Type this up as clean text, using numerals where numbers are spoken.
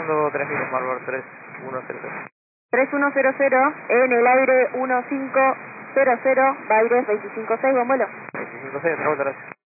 Ando 3000, Marlboro 3100. 3100, en el aire 1500, Baires 256, buen vuelo. 256, otra vuelta, gracias.